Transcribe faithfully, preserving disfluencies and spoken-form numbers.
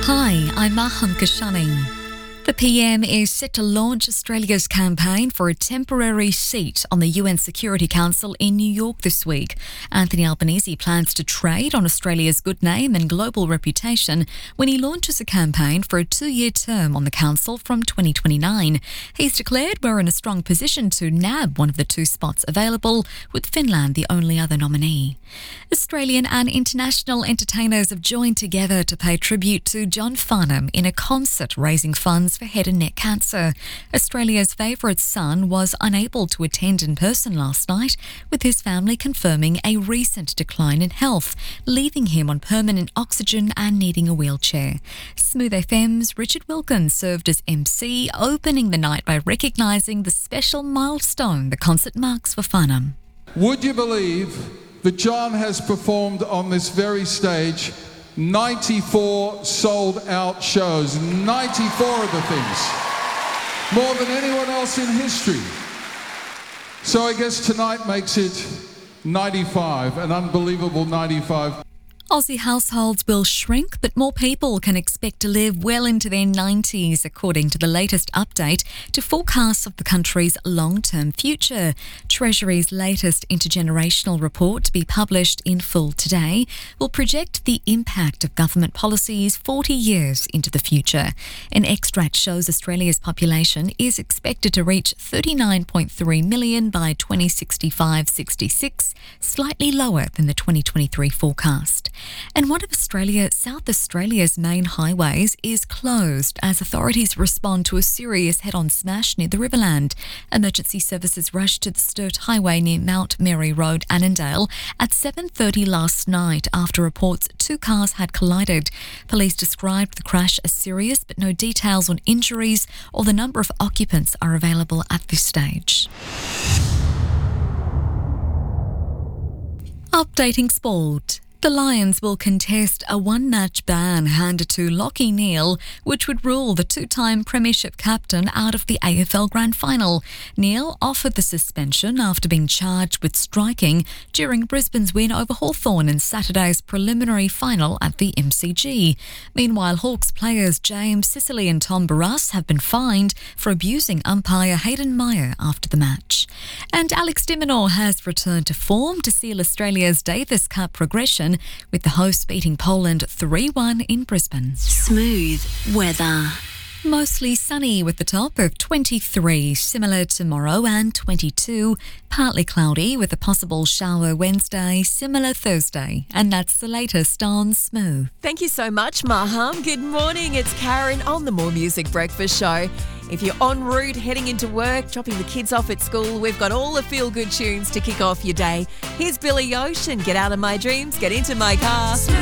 Hi, I'm Maham Kashani. The P M is set to launch Australia's campaign for a temporary seat on the U N Security Council in New York this week. Anthony Albanese plans to trade on Australia's good name and global reputation when he launches a campaign for a two-year term on the council from twenty twenty-nine. He's declared we're in a strong position to nab one of the two spots available, with Finland the only other nominee. Australian and international entertainers have joined together to pay tribute to John Farnham in a concert raising funds for head and neck cancer. Australia's favourite son was unable to attend in person last night, with his family confirming a recent decline in health, leaving him on permanent oxygen and needing a wheelchair. Smooth F M's Richard Wilkins served as M C, opening the night by recognising the special milestone the concert marks for Farnham. Would you believe that John has performed on this very stage ninety-four sold-out shows, ninety-four of the things, more than anyone else in history. So I guess tonight makes it ninety-five, an unbelievable ninety-five. Aussie households will shrink, but more people can expect to live well into their nineties, according to the latest update to forecasts of the country's long-term future. Treasury's latest intergenerational report, to be published in full today, will project the impact of government policies forty years into the future. An extract shows Australia's population is expected to reach thirty-nine point three million by twenty sixty-five sixty-six, slightly lower than the twenty twenty-three forecast. And one of Australia, South Australia's main highways is closed as authorities respond to a serious head-on smash near the Riverland. Emergency services rushed to the Sturt Highway near Mount Mary Road, Annandale, at seven thirty last night after reports two cars had collided. Police described the crash as serious, but no details on injuries or the number of occupants are available at this stage. Updating sport. The Lions will contest a one-match ban handed to Lachie Neale, which would rule the two-time premiership captain out of the A F L Grand Final. Neale offered the suspension after being charged with striking during Brisbane's win over Hawthorn in Saturday's preliminary final at the M C G. Meanwhile, Hawks players James Sicily and Tom Barrass have been fined for abusing umpire Hayden Meyer after the match. And Alex de Minaur has returned to form to seal Australia's Davis Cup progression, with the hosts beating Poland three one in Brisbane. Smooth weather. Mostly sunny with the top of twenty-three, similar tomorrow, and twenty-two. Partly cloudy with a possible shower Wednesday, similar Thursday. And that's the latest on Smooth. Thank you so much, Maham. Good morning. It's Karen on the More Music Breakfast Show. If you're en route, heading into work, dropping the kids off at school, we've got all the feel-good tunes to kick off your day. Here's Billy Ocean, Get Out of My Dreams, Get Into My Car.